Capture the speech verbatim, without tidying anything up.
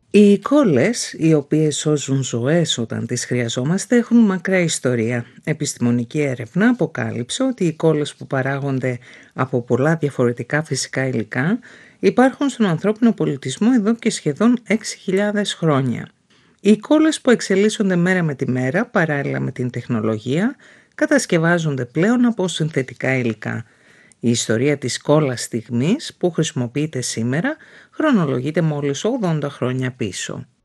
Οι κόλλες, οι οποίες σώζουν ζωές όταν τις χρειαζόμαστε, έχουν μακρά ιστορία. Επιστημονική έρευνα αποκάλυψε ότι οι κόλλες που παράγονται από πολλά διαφορετικά φυσικά υλικά υπάρχουν στον ανθρώπινο πολιτισμό εδώ και σχεδόν έξι χιλιάδες χρόνια. Οι κόλλες που εξελίσσονται μέρα με τη μέρα παράλληλα με την τεχνολογία κατασκευάζονται πλέον από συνθετικά υλικά. Η ιστορία της κόλλας στιγμής που χρησιμοποιείται σήμερα χρονολογείται μόλις ογδόντα χρόνια πίσω.